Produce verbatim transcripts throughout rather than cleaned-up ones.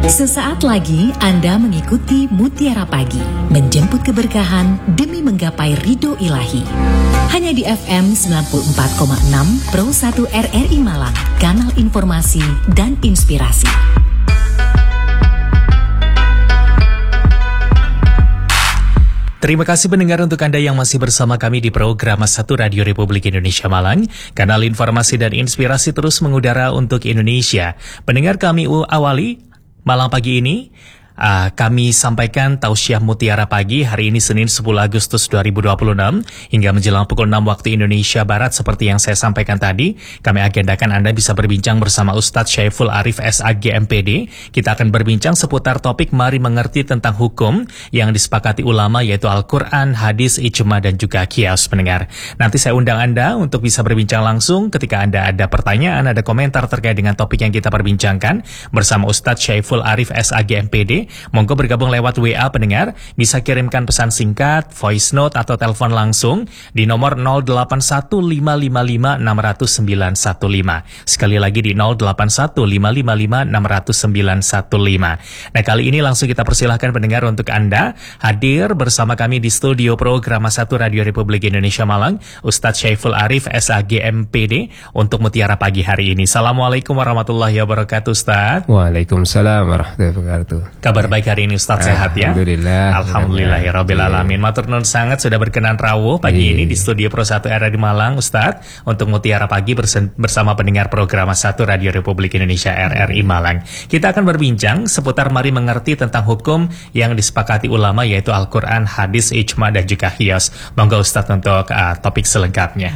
Sesaat lagi Anda mengikuti Mutiara Pagi, menjemput keberkahan demi menggapai ridho ilahi. Hanya di F M sembilan puluh empat koma enam Pro satu R R I Malang, kanal informasi dan inspirasi. Terima kasih pendengar untuk Anda yang masih bersama kami di program satu Radio Republik Indonesia Malang, kanal informasi dan inspirasi terus mengudara untuk Indonesia. Pendengar, kami awali Malang pagi ini, uh, kami sampaikan tausiah Mutiara Pagi hari ini Senin sepuluh Agustus dua ribu dua puluh enam hingga menjelang pukul enam waktu Indonesia Barat. Seperti yang saya sampaikan tadi, kami agendakan Anda bisa berbincang bersama Ustadz Syaiful Arif S A G M P D. Kita akan berbincang seputar topik mari mengerti tentang hukum yang disepakati ulama, yaitu Al-Quran, hadis, ijma, dan juga qiyas. Pendengar, nanti saya undang Anda untuk bisa berbincang langsung ketika Anda ada pertanyaan, ada komentar terkait dengan topik yang kita perbincangkan bersama Ustadz Syaiful Arif S A G M P D. Monggo bergabung lewat W A pendengar, bisa kirimkan pesan singkat, voice note, atau telepon langsung di nomor nol delapan satu lima lima lima enam nol nol sembilan satu lima. Sekali lagi di nol delapan satu lima lima lima enam nol nol sembilan satu lima. Nah, kali ini langsung kita persilahkan pendengar untuk Anda hadir bersama kami di studio program satu Radio Republik Indonesia Malang, Ustadz Syaiful Arif S A G M P D untuk Mutiara Pagi hari ini. Assalamualaikum warahmatullahi wabarakatuh, Ustadz. Waalaikumsalam warahmatullahi wabarakatuh. Kabar baik hari ini, Ustadz, sehat ya? Alhamdulillah. Alhamdulillahirabbil alamin. Matur nuwun sangat sudah berkenan rawuh pagi ini di studio Pro satu R R I Malang, Ustadz, untuk Mutiara Pagi bersama pendengar program satu Radio Republik Indonesia R R I Malang. Kita akan berbincang seputar mari mengerti tentang hukum yang disepakati ulama, yaitu Al-Quran, hadis, ijma, dan juga qiyas. Monggo Ustadz untuk uh, topik selengkapnya.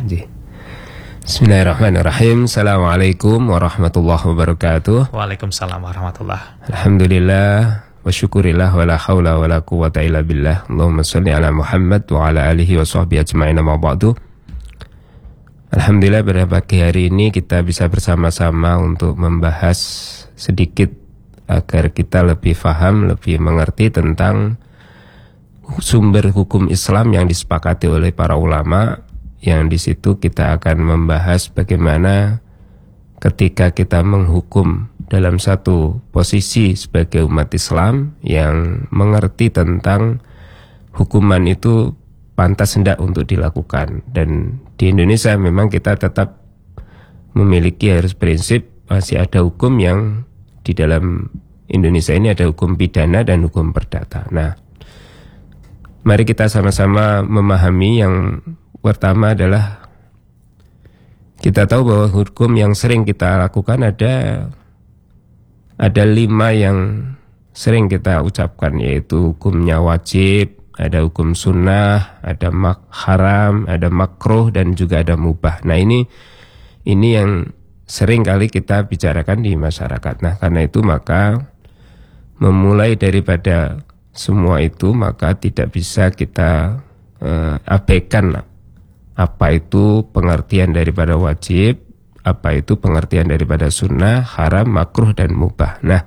Bismillahirrahmanirrahim. Assalamualaikum warahmatullahi wabarakatuh. Waalaikumsalam warahmatullahi. Alhamdulillah wa syukurillah wa la hawla wa la quwata illa billah. Allahumma salli ala Muhammad wa ala alihi wa sahbihi ajma'in ma ba'du. Alhamdulillah, pada pagi hari ini kita bisa bersama-sama untuk membahas sedikit agar kita lebih paham, lebih mengerti tentang sumber hukum Islam yang disepakati oleh para ulama, yang di situ kita akan membahas bagaimana ketika kita menghukum dalam satu posisi sebagai umat Islam yang mengerti tentang hukuman itu pantas hendak untuk dilakukan. Dan di Indonesia memang kita tetap memiliki harus prinsip masih ada hukum yang di dalam Indonesia ini ada hukum pidana dan hukum perdata. Nah, mari kita sama-sama memahami. Yang pertama adalah kita tahu bahwa hukum yang sering kita lakukan ada ada lima yang sering kita ucapkan, yaitu hukumnya wajib, ada hukum sunnah, ada mak haram, ada makruh, dan juga ada mubah. Nah, ini ini yang sering kali kita bicarakan di masyarakat. Nah, karena itu maka memulai daripada semua itu maka tidak bisa kita uh, abaikan apa itu pengertian daripada wajib, apa itu pengertian daripada sunnah, haram, makruh, dan mubah. Nah,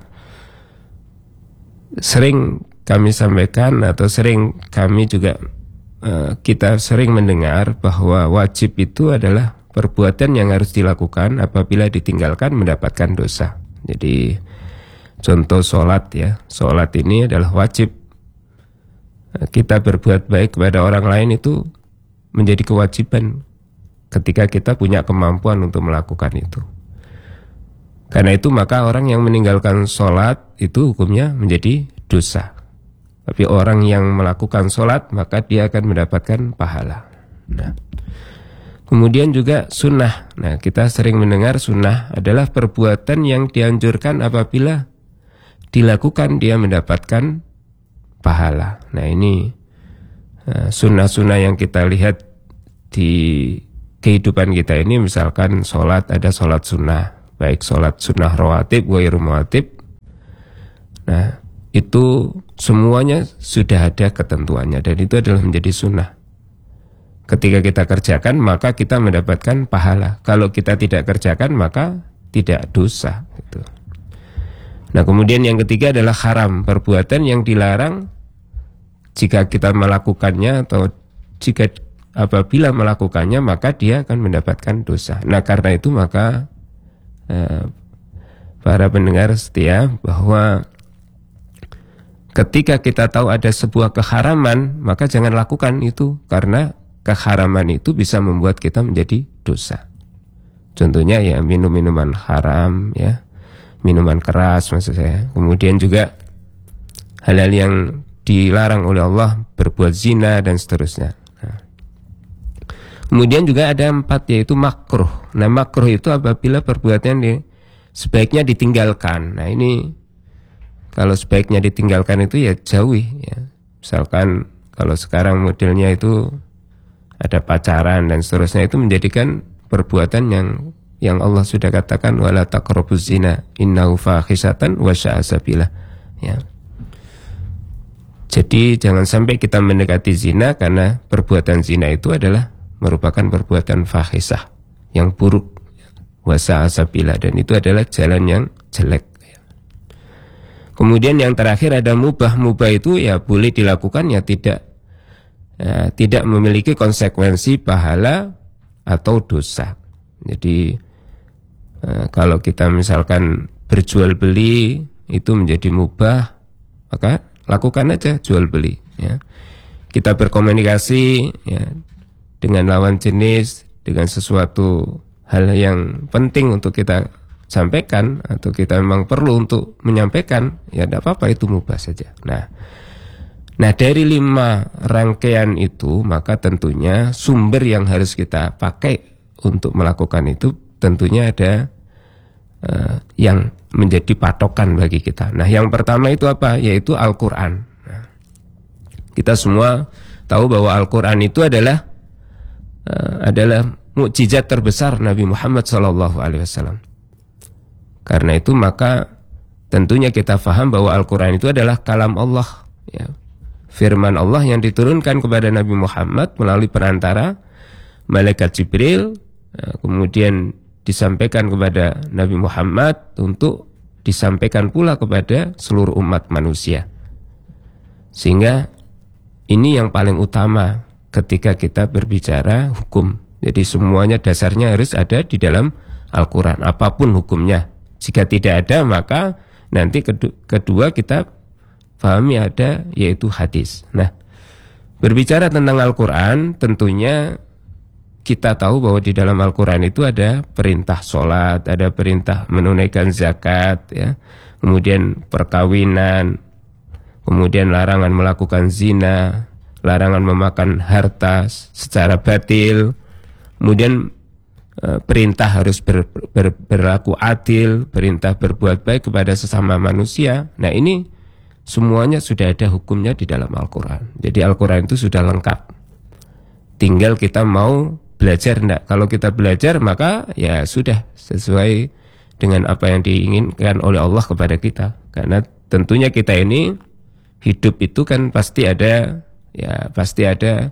sering kami sampaikan atau sering kami juga uh, kita sering mendengar bahwa wajib itu adalah perbuatan yang harus dilakukan, apabila ditinggalkan mendapatkan dosa. Jadi contoh sholat ya, sholat ini adalah wajib. Kita berbuat baik kepada orang lain itu menjadi kewajiban ketika kita punya kemampuan untuk melakukan itu. Karena itu maka orang yang meninggalkan sholat itu hukumnya menjadi dosa. Tapi orang yang melakukan sholat maka dia akan mendapatkan pahala. Nah, kemudian juga sunnah. Nah, kita sering mendengar sunnah adalah perbuatan yang dianjurkan apabila dilakukan dia mendapatkan pahala. Nah, ini sunnah-sunnah yang kita lihat di kehidupan kita ini, misalkan sholat, ada sholat sunnah, baik sholat sunnah rawatib, ghairu rawatib. Nah, itu semuanya sudah ada ketentuannya dan itu adalah menjadi sunnah. Ketika kita kerjakan maka kita mendapatkan pahala. Kalau kita tidak kerjakan maka tidak dosa gitu. Nah, kemudian yang ketiga adalah haram, perbuatan yang dilarang jika kita melakukannya atau jika apabila melakukannya maka dia akan mendapatkan dosa. Nah, karena itu maka eh, para pendengar setia bahwa ketika kita tahu ada sebuah keharaman, maka jangan lakukan itu, karena keharaman itu bisa membuat kita menjadi dosa. Contohnya ya minum minuman haram, ya minuman keras maksud saya. Kemudian juga hal-hal yang dilarang oleh Allah, berbuat zina dan seterusnya. Nah. Kemudian juga ada empat, yaitu makruh. Nah, makruh itu apabila perbuatan ini sebaiknya ditinggalkan. Nah, ini kalau sebaiknya ditinggalkan itu ya jauhi, ya. Misalkan kalau sekarang modelnya itu ada pacaran dan seterusnya, itu menjadikan perbuatan yang yang Allah sudah katakan wala taqrabuz zina innahu fahisatan wa sya'a sabila, ya. Jadi jangan sampai kita mendekati zina, karena perbuatan zina itu adalah merupakan perbuatan fahisah yang buruk, wa sya'a sabila, dan itu adalah jalan yang jelek. Kemudian yang terakhir ada mubah. Mubah itu ya boleh dilakukan, ya tidak ya, tidak memiliki konsekuensi pahala atau dosa. Jadi eh, kalau kita misalkan berjual beli itu menjadi mubah, maka lakukan aja jual beli, ya. Kita berkomunikasi, ya, dengan lawan jenis dengan sesuatu hal yang penting untuk kita sampaikan, atau kita memang perlu untuk menyampaikan, ya tidak apa-apa, itu mubah saja. Nah, nah dari lima rangkaian itu, maka tentunya sumber yang harus kita pakai untuk melakukan itu tentunya ada uh, yang menjadi patokan bagi kita. Nah, yang pertama itu apa? Yaitu Al-Quran. Nah, kita semua tahu bahwa Al-Quran itu adalah uh, adalah mukjizat terbesar Nabi Muhammad shallallahu alaihi wasallam. Karena itu maka tentunya kita faham bahwa Al-Quran itu adalah kalam Allah, ya. Firman Allah yang diturunkan kepada Nabi Muhammad melalui perantara malaikat Jibril, uh, kemudian disampaikan kepada Nabi Muhammad untuk disampaikan pula kepada seluruh umat manusia. Sehingga ini yang paling utama ketika kita berbicara hukum. Jadi semuanya dasarnya harus ada di dalam Al-Quran, apapun hukumnya. Jika tidak ada, maka nanti kedua kita pahami ada, yaitu hadis. Nah, berbicara tentang Al-Quran, tentunya kita tahu bahwa di dalam Al-Quran itu ada perintah sholat, ada perintah menunaikan zakat, ya. Kemudian perkawinan, kemudian larangan melakukan zina, larangan memakan harta secara batil, kemudian e, perintah harus ber, ber, berlaku adil, perintah berbuat baik kepada sesama manusia. Nah, ini semuanya sudah ada hukumnya di dalam Al-Quran. Jadi Al-Quran itu sudah lengkap. Tinggal kita mau belajar enggak. Kalau kita belajar, maka ya sudah sesuai dengan apa yang diinginkan oleh Allah kepada kita. Karena tentunya kita ini hidup itu kan pasti ada, ya pasti ada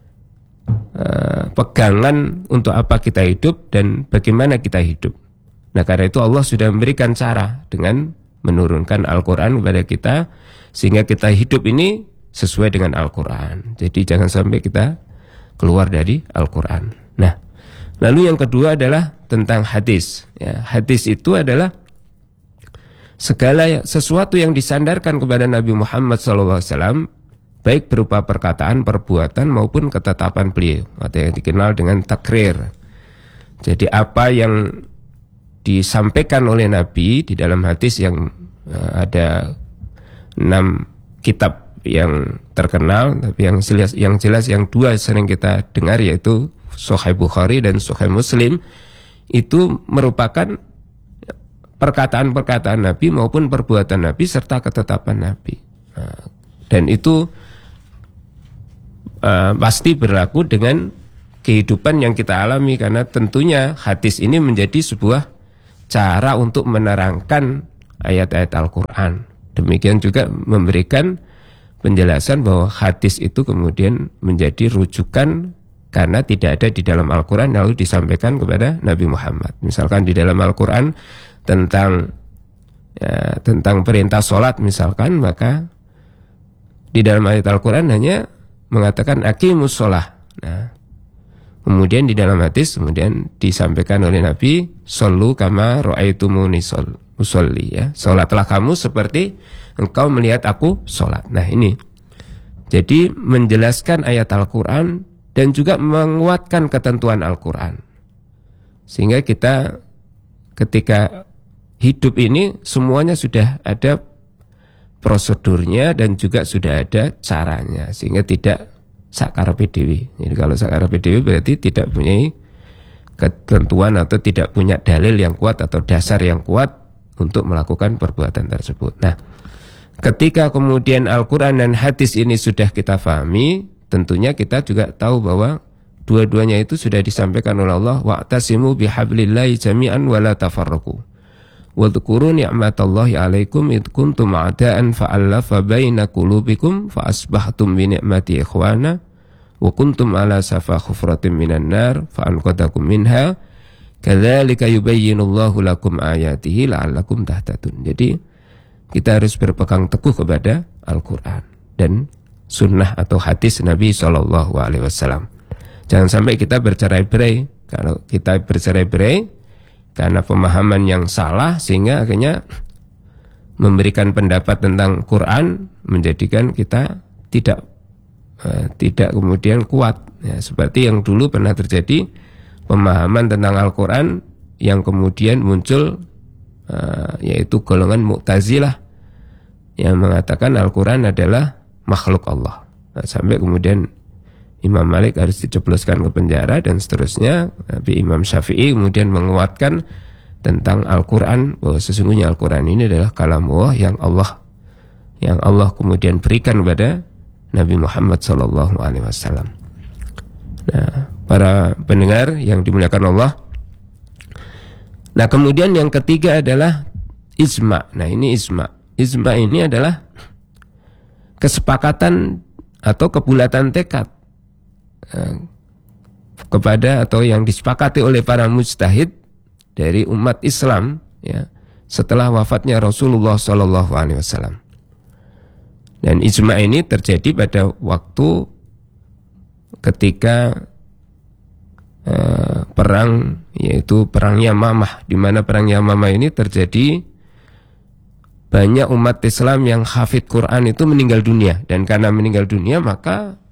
uh, pegangan untuk apa kita hidup dan bagaimana kita hidup. Nah, karena itu Allah sudah memberikan cara dengan menurunkan Al-Quran kepada kita, sehingga kita hidup ini sesuai dengan Al-Quran. Jadi jangan sampai kita keluar dari Al-Quran. Nah, lalu yang kedua adalah tentang hadis. Ya, hadis itu adalah segala sesuatu yang disandarkan kepada Nabi Muhammad shallallahu alaihi wasallam, baik berupa perkataan, perbuatan maupun ketetapan beliau, atau yang dikenal dengan takrir. Jadi apa yang disampaikan oleh Nabi di dalam hadis yang uh, ada enam kitab yang terkenal, tapi yang jelas, yang jelas yang dua sering kita dengar, yaitu Sahih Bukhari dan Sahih Muslim, itu merupakan perkataan-perkataan Nabi maupun perbuatan Nabi serta ketetapan Nabi. Nah, dan itu uh, pasti berlaku dengan kehidupan yang kita alami, karena tentunya hadis ini menjadi sebuah cara untuk menerangkan ayat-ayat Al-Quran. Demikian juga memberikan penjelasan bahwa hadis itu kemudian menjadi rujukan karena tidak ada di dalam Al-Quran lalu disampaikan kepada Nabi Muhammad. Misalkan di dalam Al-Quran tentang ya, tentang perintah sholat misalkan, maka di dalam ayat Al-Quran hanya mengatakan aqimus sholah. Nah, Kemudian di dalam hadis kemudian disampaikan oleh Nabi, "Shollu kama ra'aitumuni usolli," ya. Salatlah kamu seperti engkau melihat aku salat. Nah, ini. Jadi menjelaskan ayat Al-Qur'an dan juga menguatkan ketentuan Al-Qur'an. Sehingga kita ketika hidup ini semuanya sudah ada prosedurnya dan juga sudah ada caranya, sehingga tidak sakarepe dhewe. Jadi kalau sakarepe dhewe berarti tidak punya ketentuan atau tidak punya dalil yang kuat atau dasar yang kuat untuk melakukan perbuatan tersebut. Nah, ketika kemudian Al-Quran dan hadis ini sudah kita pahami, tentunya kita juga tahu bahwa dua-duanya itu sudah disampaikan oleh Allah, wa'tasimu bihablillahi jami'an wa la tafarraqu. Wadhkuru ni'matallahi 'alaikum id kuntum a'da'an fa'alafa baina qulubikum fa asbahtum bi ni'mati ikhwana wa kuntum 'ala safa khufratin minan nar fa anqadhakum minha kadzalika yubayyinullahu lakum ayatihi la'allakum tahtadun. Jadi kita harus berpegang teguh kepada Al-Qur'an dan sunnah atau hadis Nabi sallallahu alaihi wasallam. Jangan sampai kita bercerai-berai. Kalau kita bercerai-berai karena pemahaman yang salah, sehingga akhirnya memberikan pendapat tentang Quran menjadikan kita tidak uh, tidak kemudian kuat, ya, seperti yang dulu pernah terjadi pemahaman tentang Al-Quran yang kemudian muncul, uh, yaitu golongan Mu'tazilah yang mengatakan Al-Quran adalah makhluk Allah. Nah, sampai kemudian Imam Malik harus dicebloskan ke penjara dan seterusnya. Tapi Imam Syafi'i kemudian menguatkan tentang Al-Quran, bahwa sesungguhnya Al-Quran ini adalah kalam Allah yang Allah yang Allah kemudian berikan kepada Nabi Muhammad sallallahu alaihi wasallam. Nah, para pendengar yang dimuliakan Allah. Nah, kemudian yang ketiga adalah ijma. Nah, ini ijma. Ijma ini adalah kesepakatan atau kebulatan tekad kepada atau yang disepakati oleh para mujtahid dari umat Islam, ya, setelah wafatnya Rasulullah Shallallahu Alaihi Wasallam. Dan ijma ini terjadi pada waktu ketika uh, perang, yaitu perang Yamamah, di mana perang Yamamah ini terjadi banyak umat Islam yang hafid Quran itu meninggal dunia, dan karena meninggal dunia maka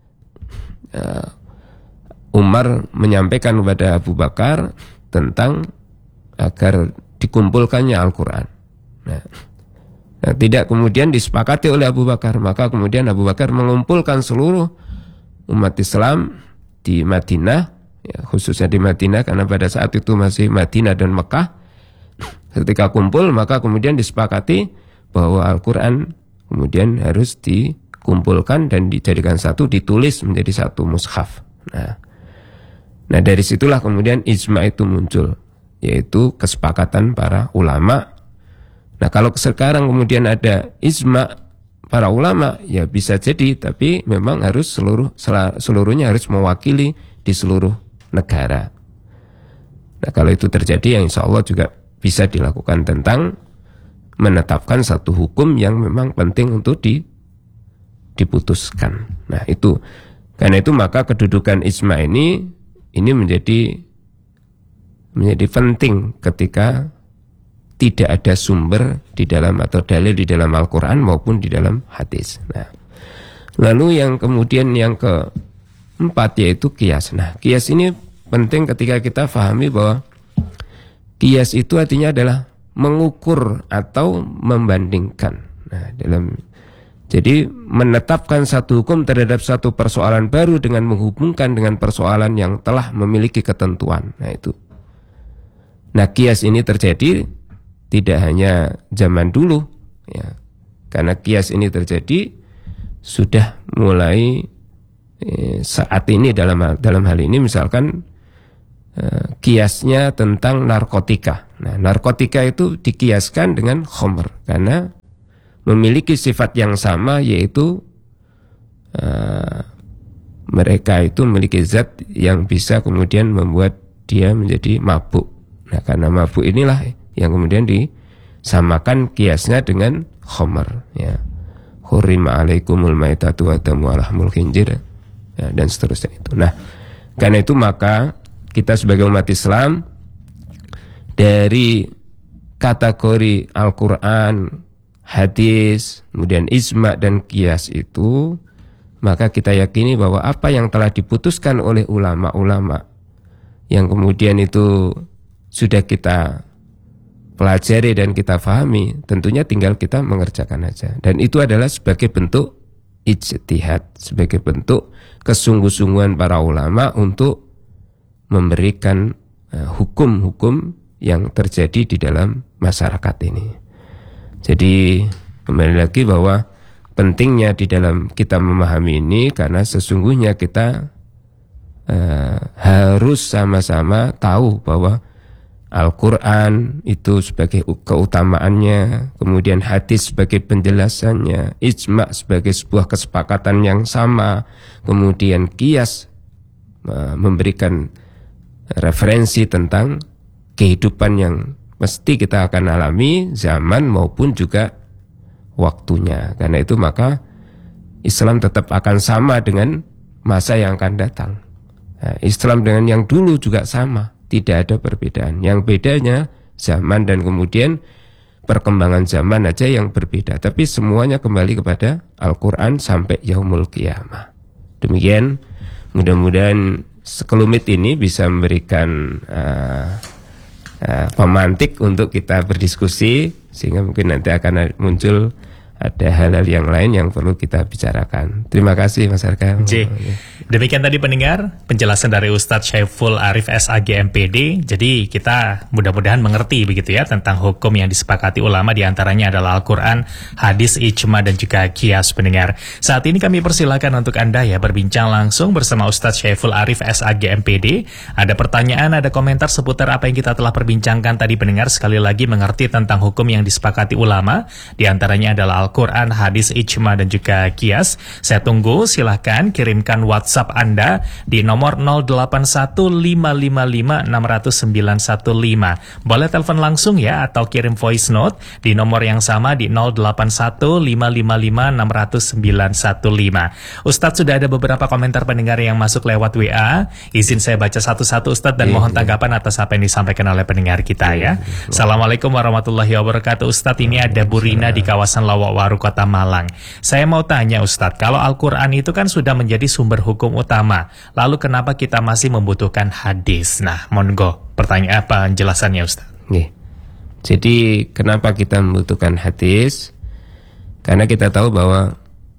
Uh, Umar menyampaikan kepada Abu Bakar tentang agar dikumpulkannya Al-Quran. Nah, nah, tidak kemudian disepakati oleh Abu Bakar, maka kemudian Abu Bakar mengumpulkan seluruh umat Islam di Madinah, ya, khususnya di Madinah karena pada saat itu masih Madinah dan Mekah. Ketika kumpul maka kemudian disepakati bahwa Al-Quran kemudian harus di kumpulkan dan dijadikan satu, ditulis menjadi satu mushaf. Nah, nah dari situlah kemudian ijma itu muncul, yaitu kesepakatan para ulama. Nah, kalau sekarang kemudian ada ijma para ulama, ya bisa jadi, tapi memang harus seluruh seluruhnya harus mewakili di seluruh negara. Nah, kalau itu terjadi, ya insya Allah juga bisa dilakukan tentang menetapkan satu hukum yang memang penting untuk di diputuskan. Nah, itu karena itu maka kedudukan ijma ini ini menjadi menjadi penting ketika tidak ada sumber di dalam atau dalil di dalam Al-Quran maupun di dalam hadis. Nah, lalu yang kemudian yang keempat yaitu qiyas. Nah, qiyas ini penting ketika kita pahami bahwa qiyas itu artinya adalah mengukur atau membandingkan. Nah, dalam Jadi menetapkan satu hukum terhadap satu persoalan baru dengan menghubungkan dengan persoalan yang telah memiliki ketentuan. Nah, itu. Nah, qiyas ini terjadi tidak hanya zaman dulu, ya. Karena qiyas ini terjadi sudah mulai eh, saat ini dalam dalam hal ini misalkan eh, qiyasnya tentang narkotika. Nah, narkotika itu dikiaskan dengan khamr karena memiliki sifat yang sama, yaitu uh, mereka itu memiliki zat yang bisa kemudian membuat dia menjadi mabuk. Nah, karena mabuk inilah yang kemudian disamakan kiasnya dengan khamr, ya. Hurrima alaikumul maitatu wa damu wa lahmul khinzir, ya, dan seterusnya itu. Nah, Karena itu maka kita sebagai umat Islam dari kategori Al-Quran, hadis, kemudian ijma dan qiyas itu, maka kita yakini bahwa apa yang telah diputuskan oleh ulama-ulama yang kemudian itu sudah kita pelajari dan kita fahami, tentunya tinggal kita mengerjakan aja. Dan itu adalah sebagai bentuk ijtihad, sebagai bentuk kesungguh-sungguhan para ulama untuk memberikan uh, hukum-hukum yang terjadi di dalam masyarakat ini. Jadi kembali lagi bahwa pentingnya di dalam kita memahami ini, karena sesungguhnya kita uh, harus sama-sama tahu bahwa Al-Quran itu sebagai keutamaannya, kemudian hadis sebagai penjelasannya, ijma sebagai sebuah kesepakatan yang sama, kemudian qiyas uh, memberikan referensi tentang kehidupan yang mesti kita akan alami zaman maupun juga waktunya. Karena itu maka Islam tetap akan sama dengan masa yang akan datang. Nah, Islam dengan yang dulu juga sama, tidak ada perbedaan. Yang bedanya zaman dan kemudian perkembangan zaman aja yang berbeda. Tapi semuanya kembali kepada Al-Quran sampai yaumul qiyamah. Demikian, mudah-mudahan sekelumit ini bisa memberikan uh, uh, pemantik untuk kita berdiskusi, sehingga mungkin nanti akan muncul ada hal-hal yang lain yang perlu kita bicarakan. Terima kasih Mas Arka. J. Demikian tadi pendengar penjelasan dari Ustadz Syaiful Arif S A G M P D. Jadi kita mudah-mudahan mengerti begitu ya tentang hukum yang disepakati ulama, diantaranya adalah Al-Quran, hadis, ijma dan juga qiyas. Pendengar, saat ini kami persilakan untuk Anda ya berbincang langsung bersama Ustadz Syaiful Arif S A G M P D. Ada pertanyaan, ada komentar seputar apa yang kita telah perbincangkan tadi pendengar. Sekali lagi mengerti tentang hukum yang disepakati ulama, diantaranya adalah Al-Quran, hadis, ijma dan juga qiyas. Saya tunggu, silahkan kirimkan WhatsApp Anda di nomor nol delapan satu lima lima lima enam nol sembilan satu lima. Boleh telepon langsung ya, atau kirim voice note di nomor yang sama di nol delapan satu lima lima lima enam nol sembilan satu lima. Ustadz, sudah ada beberapa komentar pendengar yang masuk lewat W A. Izin saya baca satu-satu Ustadz dan mohon tanggapan atas apa yang disampaikan oleh pendengar kita ya. Assalamualaikum warahmatullahi wabarakatuh. Ustadz, ini ada Bu Rina di kawasan Lawak Waru, Kota Malang. Saya mau tanya Ustadz, kalau Al-Quran itu kan sudah menjadi sumber hukum utama, lalu kenapa kita masih membutuhkan hadis? Nah, monggo, pertanyaan apa penjelasannya Ustadz? Nih, jadi kenapa kita membutuhkan hadis? Karena kita tahu bahwa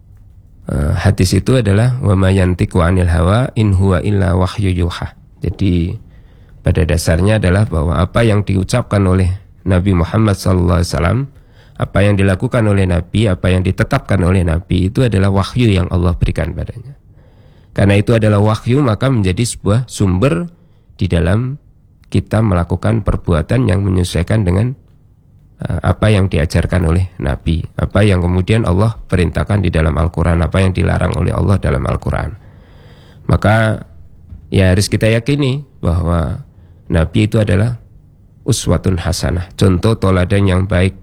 uh, hadis itu adalah wa ma yantiqu 'anil hawa in huwa illa wahyu yuha. Jadi pada dasarnya adalah bahwa apa yang diucapkan oleh Nabi Muhammad sallallahu alaihi wasallam, apa yang dilakukan oleh Nabi, apa yang ditetapkan oleh Nabi itu adalah wahyu yang Allah berikan padanya. Karena itu adalah wahyu, maka menjadi sebuah sumber di dalam kita melakukan perbuatan yang menyesuaikan dengan uh, apa yang diajarkan oleh Nabi, apa yang kemudian Allah perintahkan di dalam Al-Quran, apa yang dilarang oleh Allah dalam Al-Quran. Maka ya harus kita yakini bahwa Nabi itu adalah uswatun hasanah, contoh teladan yang baik.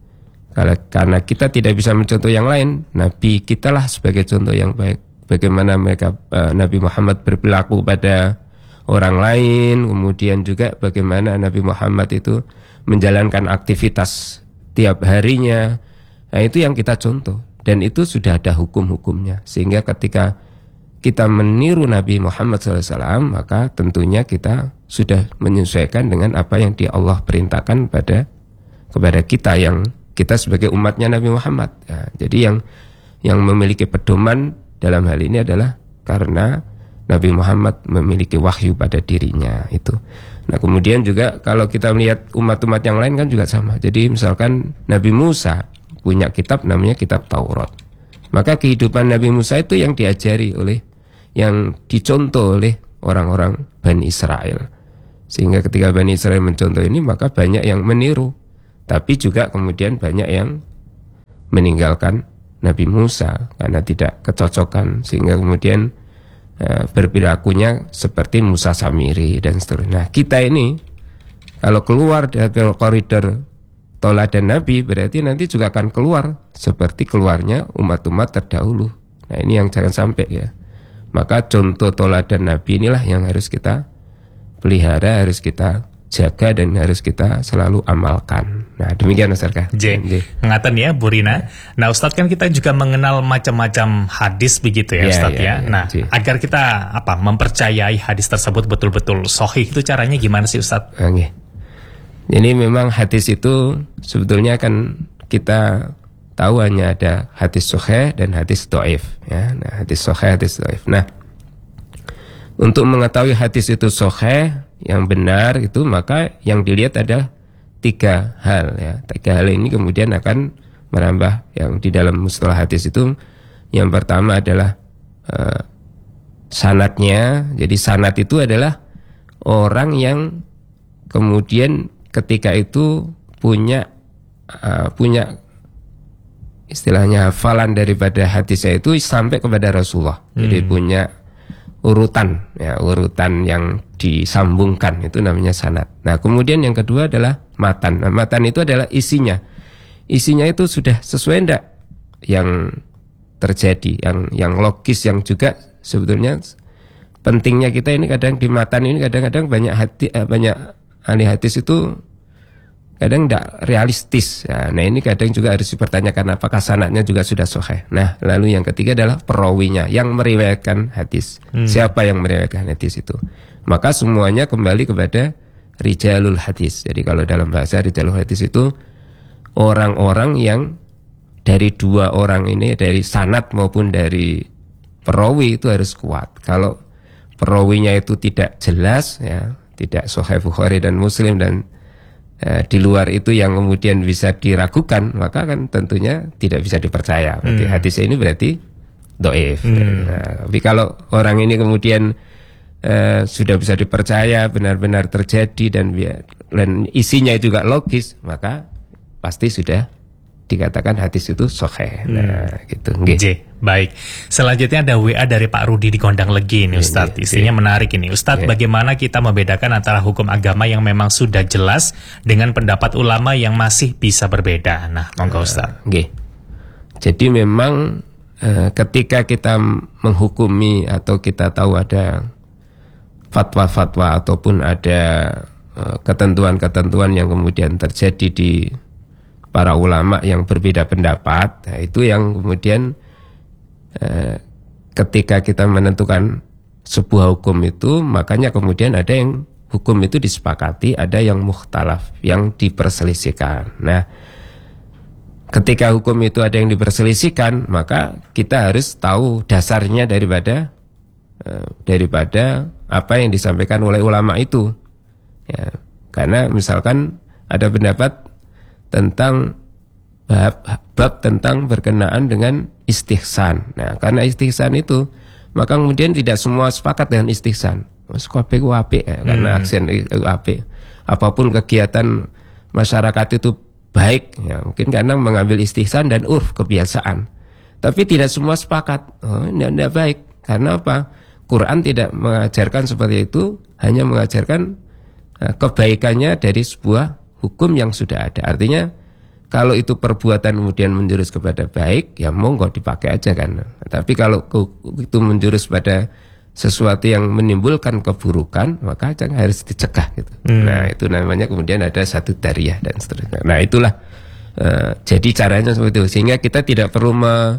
Karena kita tidak bisa mencontoh yang lain, Nabi kitalah sebagai contoh yang baik. Bagaimana mereka uh, Nabi Muhammad berperilaku pada orang lain, kemudian juga bagaimana Nabi Muhammad itu menjalankan aktivitas tiap harinya. Nah, itu yang kita contoh, dan itu sudah ada hukum-hukumnya. Sehingga ketika kita meniru Nabi Muhammad shallallahu alaihi wasallam, maka tentunya kita sudah menyesuaikan dengan apa yang di Allah perintahkan pada kepada kita yang kita sebagai umatnya Nabi Muhammad. Nah, jadi yang yang memiliki pedoman dalam hal ini adalah karena Nabi Muhammad memiliki wahyu pada dirinya itu. Nah, kemudian juga kalau kita melihat umat-umat yang lain kan juga sama. Jadi misalkan Nabi Musa punya kitab namanya kitab Taurat. Maka kehidupan Nabi Musa itu yang diajari oleh, yang dicontoh oleh orang-orang Bani Israel. Sehingga ketika Bani Israel mencontoh ini, maka banyak yang meniru. Tapi juga kemudian banyak yang meninggalkan Nabi Musa karena tidak kecocokan, sehingga kemudian uh, berperilakunya seperti Musa Samiri dan seterusnya. Nah, kita ini kalau keluar dari koridor teladan Nabi, berarti nanti juga akan keluar seperti keluarnya umat-umat terdahulu. Nah, ini yang jangan sampai ya. Maka contoh teladan Nabi inilah yang harus kita pelihara, harus kita jaga dan harus kita selalu amalkan. Nah, demikian Ustaz K. J. Ngaten ya Bu Rina. Nah, Ustadz kan kita juga mengenal macam-macam hadis begitu ya, ya Ustadz ya. ya. ya nah, J. agar kita apa mempercayai hadis tersebut betul-betul sahih itu caranya gimana sih Ustadz? Oke. Jadi memang hadis itu sebetulnya kan kita tahu hanya ada hadis sahih dan hadis dhaif ya. Nah, hadis sahih, hadis dhaif. Nah, untuk mengetahui hadis itu sahih yang benar itu, maka yang dilihat adalah tiga hal ya. Tiga hal ini kemudian akan merambah yang di dalam mustalah hadis itu. Yang pertama adalah uh, sanadnya. Jadi sanad itu adalah orang yang kemudian ketika itu punya uh, punya istilahnya hafalan daripada hadisnya itu sampai kepada Rasulullah. Hmm. Jadi punya urutan ya, urutan yang disambungkan, itu namanya sanad. Nah, kemudian yang kedua adalah matan. Nah, matan itu adalah isinya. Isinya itu sudah sesuai enggak yang terjadi, yang yang logis, yang juga sebetulnya pentingnya kita ini kadang di matan ini kadang-kadang banyak hati eh, banyak ahli hadis itu kadang tidak realistis. Nah, ini kadang juga harus dipertanyakan apakah sanadnya juga sudah sahih. Nah, lalu yang ketiga adalah perawinya yang meriwayatkan hadis. Hmm. Siapa yang meriwayatkan hadis itu? Maka semuanya kembali kepada rijalul hadis. Jadi kalau dalam bahasa rijalul hadis itu orang-orang yang dari dua orang ini, dari sanad maupun dari perawi itu harus kuat. Kalau perawinya itu tidak jelas ya, tidak sahih Bukhari dan Muslim dan Eh, di luar itu yang kemudian bisa diragukan, maka kan tentunya tidak bisa dipercaya. Berarti hmm. hadis ini berarti dhaif. Hmm. Nah, tapi kalau orang ini kemudian eh, sudah bisa dipercaya, benar-benar terjadi dan, dan isinya juga logis, maka pasti sudah dikatakan hadis itu sahih. Nah, hmm. gitu. J. Baik. Selanjutnya ada W A dari Pak Rudi di Gondang Legi ini Ustadz. Isinya menarik ini. Ustadz, bagaimana kita membedakan antara hukum agama yang memang sudah jelas dengan pendapat ulama yang masih bisa berbeda? Nah, monggo Ustadz. Oke. Jadi memang eh, ketika kita menghukumi atau kita tahu ada fatwa-fatwa ataupun ada eh, ketentuan-ketentuan yang kemudian terjadi di para ulama yang berbeda pendapat, nah itu yang kemudian eh, ketika kita menentukan sebuah hukum itu, makanya kemudian ada yang hukum itu disepakati, ada yang mukhtalaf, yang diperselisihkan. Nah, ketika hukum itu ada yang diperselisihkan, maka kita harus tahu dasarnya daripada eh, daripada apa yang disampaikan oleh ulama itu. Ya, karena misalkan ada pendapat tentang bab, bab tentang berkenaan dengan istihsan. Nah, karena istihsan itu, maka kemudian tidak semua sepakat dengan istihsan. Mas kopi ku apik ya, karena aksen itu apik. Apapun kegiatan masyarakat itu baik, ya, mungkin karena mengambil istihsan dan urf kebiasaan. Tapi tidak semua sepakat. Oh, ini tidak baik. Karena apa? Quran tidak mengajarkan seperti itu, hanya mengajarkan uh, kebaikannya dari sebuah hukum yang sudah ada. Artinya kalau itu perbuatan kemudian menjurus kepada baik, ya monggo dipakai aja kan. Tapi kalau itu menjurus pada sesuatu yang menimbulkan keburukan, maka jangan harus dicegah gitu. Hmm. Nah, itu namanya kemudian ada satu dariyah dan seterusnya. Nah, itulah uh, jadi caranya seperti itu. Sehingga kita tidak perlu me,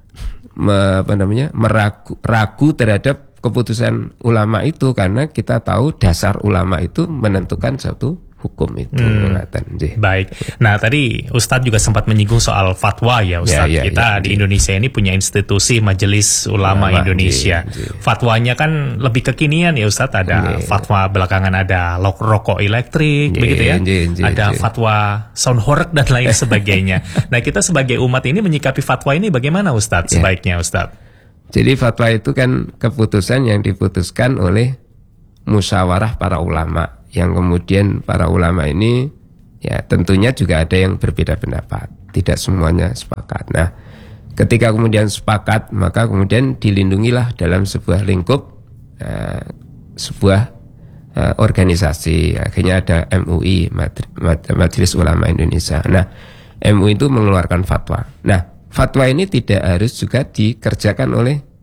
me, apa namanya meragu ragu terhadap keputusan ulama itu, karena kita tahu dasar ulama itu menentukan satu hukum itu. Hmm. Baik. Nah, tadi Ustadz juga sempat menyinggung soal fatwa ya Ustadz. Ya, ya, kita ya, di ya. Indonesia ini punya institusi Majelis Ulama, Ulama Indonesia. Ya, ya. Fatwanya kan lebih kekinian ya Ustadz. Ada ya, fatwa belakangan ada rokok elektrik, ya, begitu ya. Ya, ya ada ya. fatwa sound horeg dan lain sebagainya. Nah, kita sebagai umat ini menyikapi fatwa ini bagaimana Ustadz ya. sebaiknya Ustadz? Jadi fatwa itu kan keputusan yang diputuskan oleh musyawarah para ulama, yang kemudian para ulama ini ya tentunya juga ada yang berbeda pendapat, tidak semuanya sepakat. Nah, ketika kemudian sepakat, maka kemudian dilindungilah dalam sebuah lingkup uh, sebuah uh, organisasi. Akhirnya ada M U I, Majelis Ulama Indonesia. Nah, M U I itu mengeluarkan fatwa. Nah, fatwa ini tidak harus juga dikerjakan oleh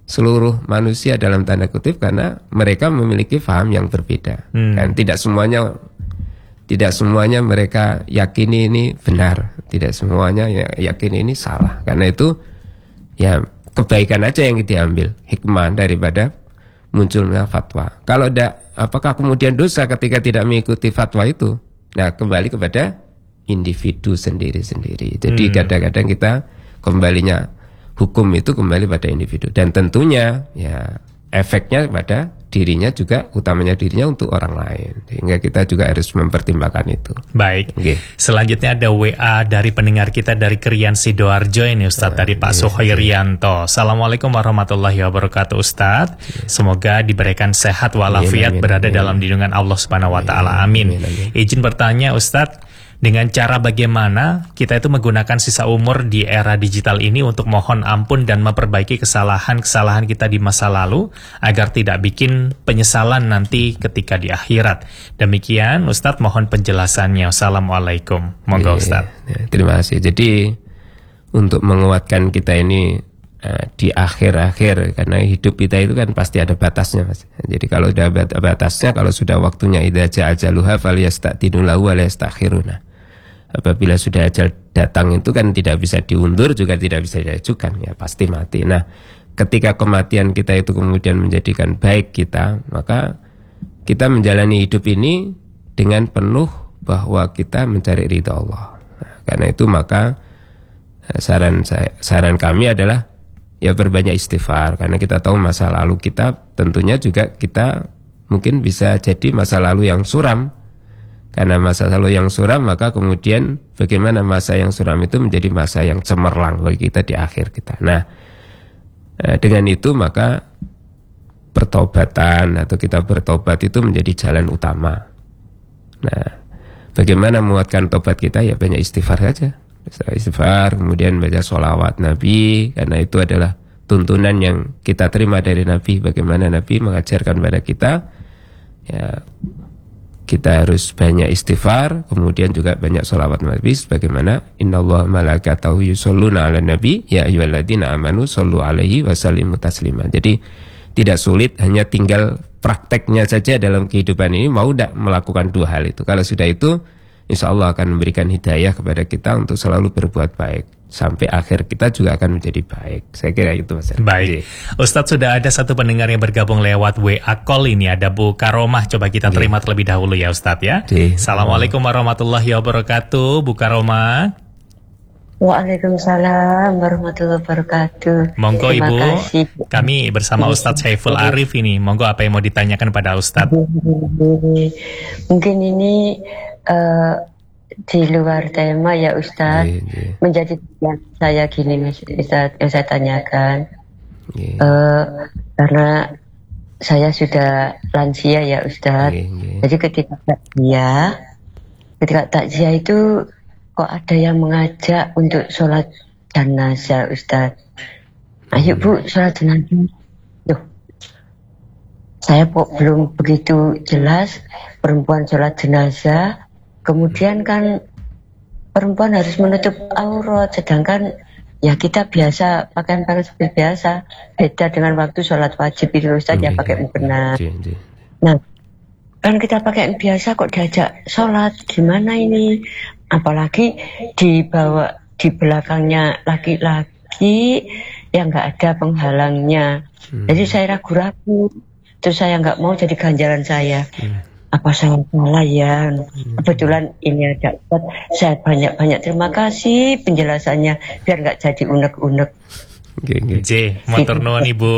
seluruh manusia dalam tanda kutip karena mereka memiliki paham yang berbeda. Hmm. Dan tidak semuanya tidak semuanya mereka yakini ini benar, tidak semuanya yakini ini salah. Karena itu ya kebaikan aja yang diambil, hikmah daripada munculnya fatwa. Kalau tidak, apakah kemudian dosa ketika tidak mengikuti fatwa itu? Nah, kembali kepada individu sendiri-sendiri. Jadi hmm. kadang-kadang kita kembalinya hukum itu kembali pada individu, dan tentunya ya efeknya pada dirinya juga, utamanya dirinya untuk orang lain, sehingga kita juga harus mempertimbangkan itu. Baik, okay. Selanjutnya ada W A dari pendengar kita dari Krian Sidoarjo ini Ustadz, oh, dari Pak iya, Suhoirianto. Assalamualaikum warahmatullahi wabarakatuh Ustadz, iya. Semoga diberikan sehat walafiat, iya, berada iya. dalam lindungan Allah Subhanahu Wa Taala. Amin. Iya, iya. Izin bertanya Ustadz, dengan cara bagaimana kita itu menggunakan sisa umur di era digital ini untuk mohon ampun dan memperbaiki kesalahan-kesalahan kita di masa lalu agar tidak bikin penyesalan nanti ketika di akhirat. Demikian Ustadz, mohon penjelasannya. Assalamualaikum. Monggo Ustadz. Ya, ya, terima kasih. Jadi untuk menguatkan kita ini uh, di akhir-akhir, karena hidup kita itu kan pasti ada batasnya, Mas. Jadi kalau sudah batasnya, kalau sudah waktunya idza ja'a ajaluha falyasta'dinu lahu wa la yastakhiruna. Apabila sudah ajal datang itu kan tidak bisa diundur, juga tidak bisa diajukan, ya pasti mati. Nah, ketika kematian kita itu kemudian menjadikan baik kita, maka kita menjalani hidup ini dengan penuh bahwa kita mencari ridha Allah. Nah, karena itu maka saran saya, saran kami adalah ya berbanyak istighfar, karena kita tahu masa lalu kita tentunya juga kita mungkin bisa jadi masa lalu yang suram. Karena masa lalu yang suram, maka kemudian bagaimana masa yang suram itu menjadi masa yang cemerlang bagi kita di akhir kita. Nah, dengan itu maka pertobatan atau kita bertobat itu menjadi jalan utama. Nah, bagaimana menguatkan tobat kita? Ya banyak istighfar saja. Istighfar, kemudian baca sholawat Nabi, karena itu adalah tuntunan yang kita terima dari Nabi. Bagaimana Nabi mengajarkan pada kita, ya kita harus banyak istighfar, kemudian juga banyak sholawat Nabi, sebagaimana innallaha malaikatahu yusholluna 'alan nabi ya ayyuhalladzina amanu shollu 'alaihi wasallimu taslima. Jadi tidak sulit, hanya tinggal prakteknya saja dalam kehidupan ini, mau tidak melakukan dua hal itu. Kalau sudah itu, insya Allah akan memberikan hidayah kepada kita untuk selalu berbuat baik. Sampai akhir kita juga akan menjadi baik. Saya kira itu, Mas. Baik. Ustadz, sudah ada satu pendengar yang bergabung lewat W A call ini. Ada Bu Karomah. Coba kita terima terlebih dahulu ya Ustadz ya. Di. Assalamualaikum warahmatullahi wabarakatuh. Bu Karomah. Waalaikumsalam warahmatullahi wabarakatuh. Monggo Terima Ibu, kasih. kami bersama Ustadz Saiful Arif ini. Monggo, apa yang mau ditanyakan pada Ustadz? Mungkin ini uh, di luar tema ya Ustadz. Yeah, yeah. Menjadi yang saya gini Ustadz, yang saya tanyakan. Yeah. Uh, karena saya sudah lansia ya Ustadz. Yeah, yeah. Jadi ketika takziah, ketika takziah itu kok ada yang mengajak untuk sholat jenazah Ustadz. Ayo Bu, sholat jenazah. Duh, saya kok belum begitu jelas perempuan sholat jenazah. Kemudian kan perempuan harus menutup aurat, sedangkan ya kita biasa pakaian-pakaian seperti biasa. Beda dengan waktu sholat wajib itu Ustadz, ya pakai mukena. Nah, kan kita pakai biasa kok diajak sholat, gimana ini? Apalagi dibawa di belakangnya laki-laki yang nggak ada penghalangnya. Hmm. Jadi saya ragu-ragu, terus saya nggak mau jadi ganjaran saya. Hmm. Apa saya salah ya? Hmm. Kebetulan ini ada Ustadz, saya banyak-banyak terima kasih penjelasannya, biar nggak jadi unek-unek. J, motor nuwun Ibu.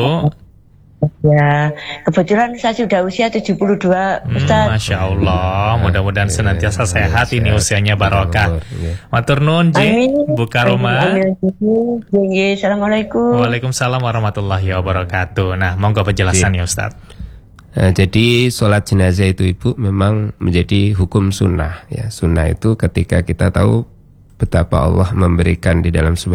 Ya, kebetulan saya sudah usia tujuh puluh dua, Ustaz. Hmm, Masya Allah, mudah-mudahan senantiasa sehat ini usianya barokah. Matur nuwun J, Bu Karomah. Assalamualaikum. Waalaikumsalam warahmatullahi wabarakatuh. Nah, monggo penjelasannya Ustaz. Nah, jadi sholat jenazah itu Ibu memang menjadi hukum sunnah ya. Sunnah itu ketika kita tahu betapa Allah memberikan di dalam sebuah